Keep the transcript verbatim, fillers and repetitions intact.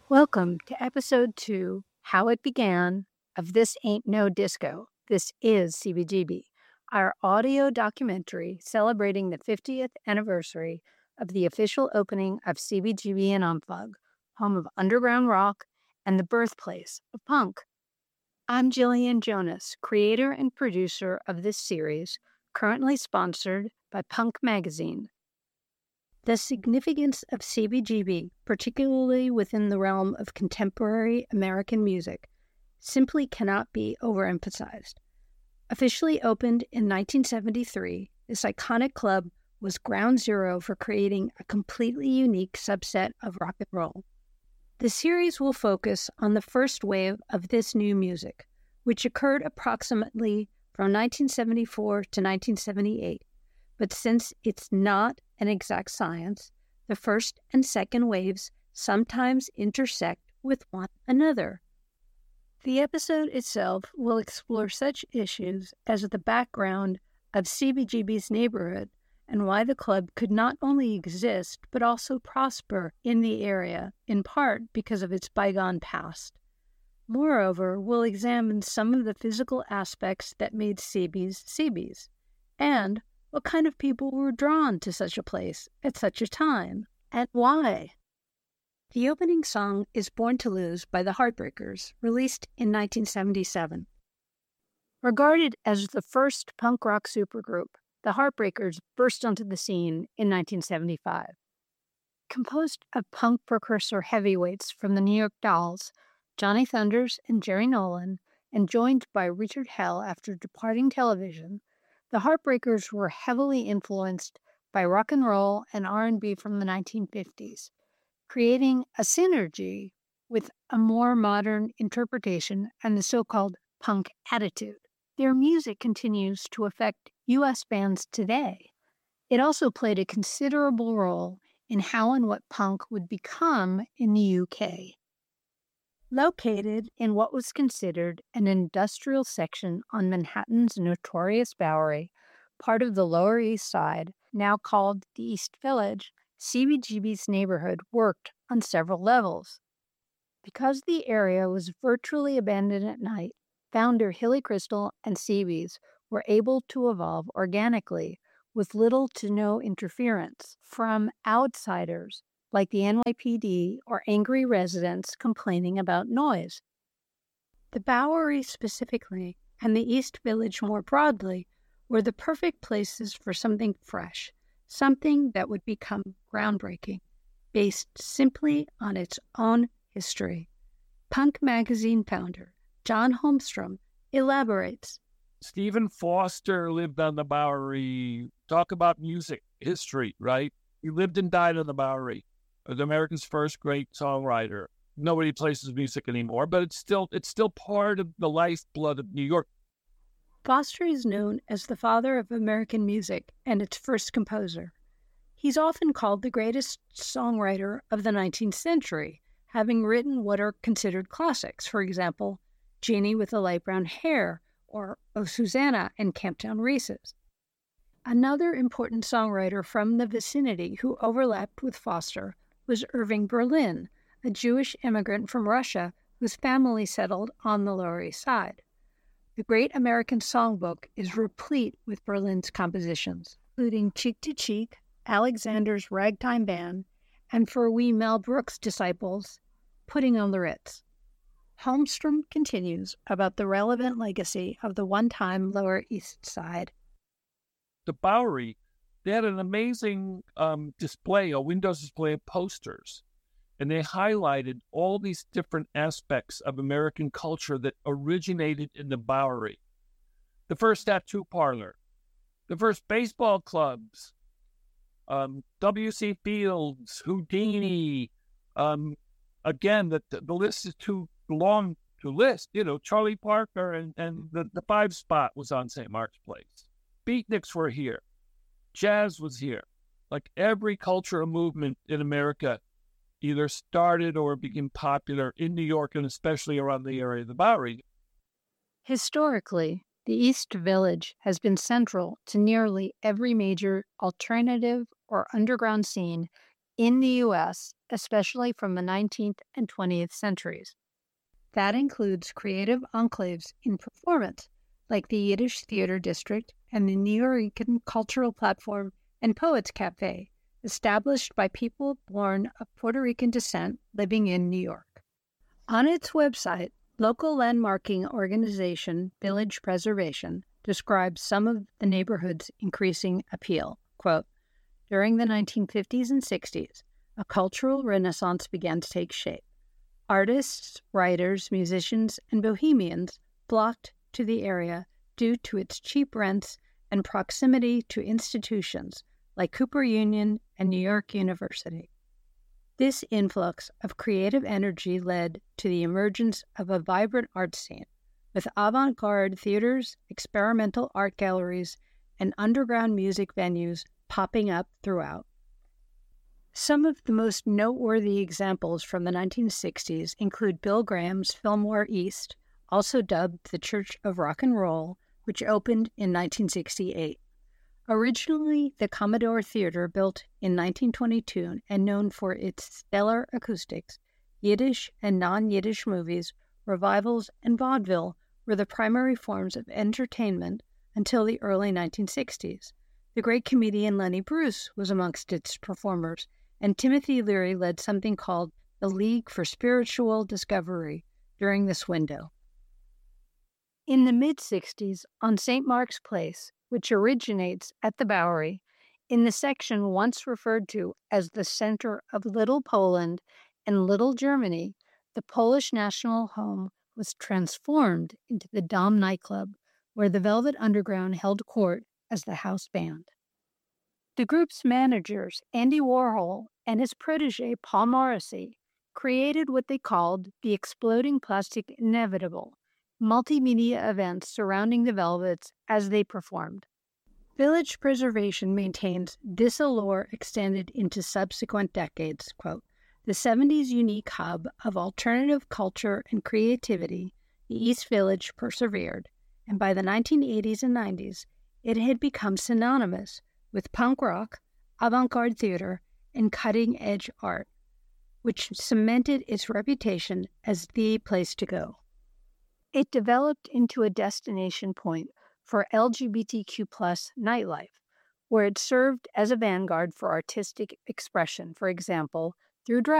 Welcome to episode two, How It Began, of This Ain't No Disco. This is C B G B, our audio documentary celebrating the fiftieth anniversary of the official opening of C B G B in Unplug, home of underground rock and the birthplace of punk. I'm Jillian Jonas, creator and producer of this series, currently sponsored by Punk Magazine. The significance of C B G B, particularly within the realm of contemporary American music, simply cannot be overemphasized. Officially opened in nineteen seventy-three, this iconic club was ground zero for creating a completely unique subset of rock and roll. The series will focus on the first wave of this new music, which occurred approximately from nineteen seventy-four to nineteen seventy-eight. But since it's not an exact science, the first and second waves sometimes intersect with one another. The episode itself will explore such issues as the background of C B G B's neighborhood and why the club could not only exist but also prosper in the area, in part because of its bygone past. Moreover, we'll examine some of the physical aspects that made C B's C B's, and what kind of people were drawn to such a place at such a time, and why? The opening song is Born to Lose by the Heartbreakers, released in nineteen seventy-seven. Regarded as the first punk rock supergroup, the Heartbreakers burst onto the scene in nineteen seventy-five. Composed of punk precursor heavyweights from the New York Dolls, Johnny Thunders and Jerry Nolan, and joined by Richard Hell after departing television, the Heartbreakers were heavily influenced by rock and roll and R and B from the nineteen fifties, creating a synergy with a more modern interpretation and the so-called punk attitude. Their music continues to affect U S bands today. It also played a considerable role in how and what punk would become in the U K. Located in what was considered an industrial section on Manhattan's notorious Bowery, part of the Lower East Side, now called the East Village, C B G B's neighborhood worked on several levels. Because the area was virtually abandoned at night, founder Hilly Crystal and C B's were able to evolve organically with little to no interference from outsiders like the N Y P D or angry residents complaining about noise. The Bowery specifically, and the East Village more broadly, were the perfect places for something fresh, something that would become groundbreaking, based simply on its own history. Punk Magazine founder John Holmstrom elaborates. Stephen Foster lived on the Bowery. Talk about music history, right? He lived and died on the Bowery. Was America's first great songwriter. Nobody plays his music anymore, but it's still it's still part of the lifeblood of New York. Foster is known as the father of American music and its first composer. He's often called the greatest songwriter of the nineteenth century, having written what are considered classics, for example, Jeannie with the Light Brown Hair, or Oh Susanna and Camptown Races. Another important songwriter from the vicinity who overlapped with Foster was Irving Berlin, a Jewish immigrant from Russia whose family settled on the Lower East Side. The Great American Songbook is replete with Berlin's compositions, including Cheek to Cheek, Alexander's Ragtime Band, and for we Mel Brooks disciples, Putting on the Ritz. Holmstrom continues about the relevant legacy of the one-time Lower East Side. The Bowery, they had an amazing um, display, a Windows display of posters. And they highlighted all these different aspects of American culture that originated in the Bowery. The first tattoo parlor, the first baseball clubs, um, W C Fields, Houdini. Um, again, the, the list is too long to list. You know, Charlie Parker and, and the, the Five Spot was on Saint Mark's Place. Beatniks were here. Jazz was here. Like every cultural movement in America either started or became popular in New York and especially around the area of the Bowery. Historically, the East Village has been central to nearly every major alternative or underground scene in the U S especially from the nineteenth and twentieth centuries. That includes creative enclaves in performance, like the Yiddish Theater District and the Nuyorican Cultural Platform and Poets Cafe, established by people born of Puerto Rican descent living in New York. On its website, local landmarking organization Village Preservation describes some of the neighborhood's increasing appeal. Quote, during the nineteen fifties and sixties, a cultural renaissance began to take shape. Artists, writers, musicians, and bohemians flocked to the area due to its cheap rents and proximity to institutions like Cooper Union and New York University. This influx of creative energy led to the emergence of a vibrant art scene, with avant-garde theaters, experimental art galleries, and underground music venues popping up throughout. Some of the most noteworthy examples from the nineteen sixties include Bill Graham's Fillmore East, also dubbed the Church of Rock and Roll, which opened in nineteen sixty-eight. Originally the Commodore Theater, built in nineteen twenty-two and known for its stellar acoustics, Yiddish and non-Yiddish movies, revivals, and vaudeville were the primary forms of entertainment until the early nineteen sixties. The great comedian Lenny Bruce was amongst its performers, and Timothy Leary led something called the League for Spiritual Discovery during this window. In the mid-sixties, on Saint Mark's Place, which originates at the Bowery, in the section once referred to as the center of Little Poland and Little Germany, the Polish National Home was transformed into the Dom nightclub, where the Velvet Underground held court as the house band. The group's managers, Andy Warhol and his protege, Paul Morrissey, created what they called the Exploding Plastic Inevitable, multimedia events surrounding the Velvets as they performed. Village Preservation maintains this allure extended into subsequent decades. Quote, the seventies unique hub of alternative culture and creativity, the East Village persevered, and by the nineteen eighties and nineties, it had become synonymous with punk rock, avant-garde theater, and cutting-edge art, which cemented its reputation as the place to go. It developed into a destination point for L G B T Q plus nightlife, where it served as a vanguard for artistic expression, for example, through drag.